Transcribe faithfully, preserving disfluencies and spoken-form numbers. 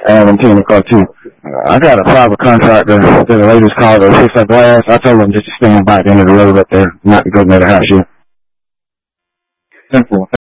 and I'm taking the car too. Uh, I got a private contractor that the ladies called to fix that glass. I told them just to stand by the end of the road up there, not to go near the house yet. Simple.